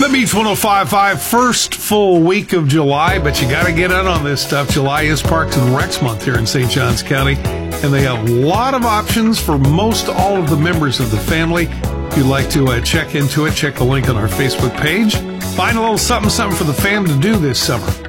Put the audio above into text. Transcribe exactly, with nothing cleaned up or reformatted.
The Beach one oh five point five, first full week of July, but you got to get in on this stuff. July is Parks and Recs month here in Saint Johns County, and they have a lot of options for most all of the members of the family. If you'd like to uh, check into it, check the link on our Facebook page. Find a little something, something for the fam to do this summer.